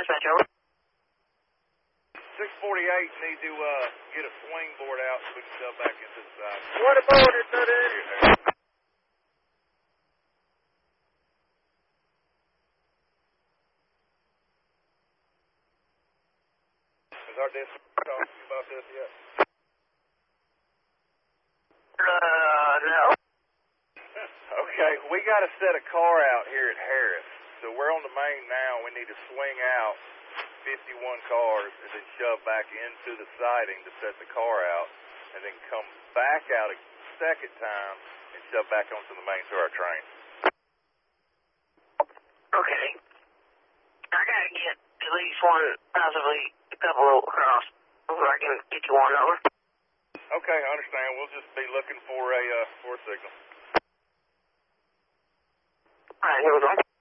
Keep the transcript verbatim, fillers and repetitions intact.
Dispatch, over. six forty-eight, need to uh, get a swing board out so we can shove back into the side. What about it, that is? Has our dispatch talked to you about this yet? Uh, no. Okay, we got to set a car out here at Harris. So we're on the main now. We need to swing out fifty-one cars and then shove back into the siding to set the car out, and then come back out a second time and shove back onto the main to our train. Okay. I gotta get at least one, possibly a couple across before I can get you one over. Okay, I understand. We'll just be looking for a uh, for a signal. All right, here we go.